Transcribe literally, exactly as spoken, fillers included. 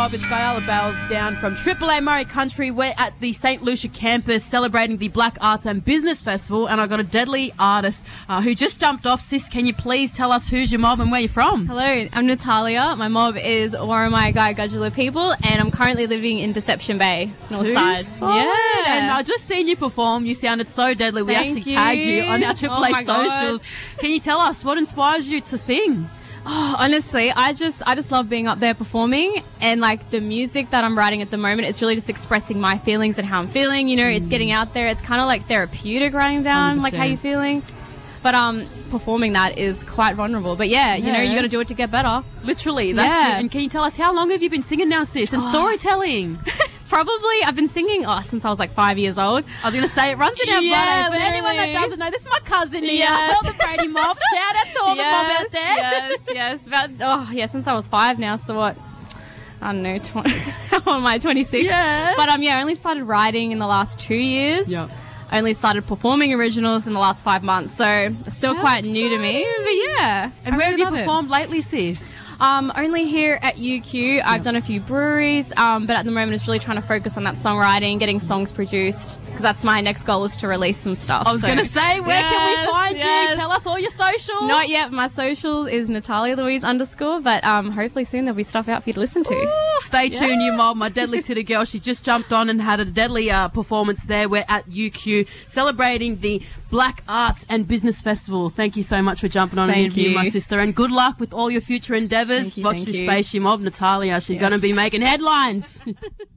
Mob. It's Guyala Bales down from Triple A Murray Country. We're at the Saint Lucia campus celebrating the Black Arts and Business Festival, and I've got a deadly artist uh, who just jumped off. Sis, can you please tell us who's your mob and where you're from? Hello, I'm Natalia. My mob is Warramai Guy Gudgala people, and I'm currently living in Deception Bay, North Side. Yeah, and I just seen you perform. You sounded so deadly. We Thank actually you. tagged you on our Triple A Oh my socials. God. Can you tell us what inspires you to sing? Oh, honestly, I just I just love being up there performing, and like the music that I'm writing at the moment, it's really just expressing my feelings and how I'm feeling. You know, mm. it's getting out there. It's kind of like therapeutic writing down one hundred percent. Like how you're feeling. But um, performing that is quite vulnerable. But yeah, you yeah. know, you got to do it to get better. Literally, that's yeah. it. And can you tell us how long have you been singing now, sis? And oh. storytelling. Probably, I've been singing oh, since I was like five years old. I was going to say, it runs in our yeah, blood. For anyone that doesn't know, this is my cousin here. Yes. All the Brady mob. Shout out to all yes, the mob out there. Yes, yes. About, oh, yeah, since I was five now, so what? I don't know, twenty, how am I, twenty-six? Yeah. But um, yeah, I only started writing in the last two years. Yep. I only started performing originals in the last five months, so it's still That's quite new to me. But yeah. And I where really have you performed it. lately, sis? Um, only here at U Q. I've yep. done a few breweries, um, but at the moment it's really trying to focus on that songwriting, getting songs produced, because that's my next goal is to release some stuff. I was so. going to say, where yes, can we find yes. you? Tell us all your socials. Not yet. My social is Natalia Louise underscore, but um, hopefully soon there'll be stuff out for you to listen to. Ooh, stay tuned, yeah. you mob. My deadly titty girl, she just jumped on and had a deadly uh, performance there. We're at U Q celebrating the Black Arts and Business Festival. Thank you so much for jumping on Thank and interviewing you. my sister, and good luck with all your future endeavours. Thank you, Watch thank this you. space, you mob. Natalia, she's Yes. going to be making headlines.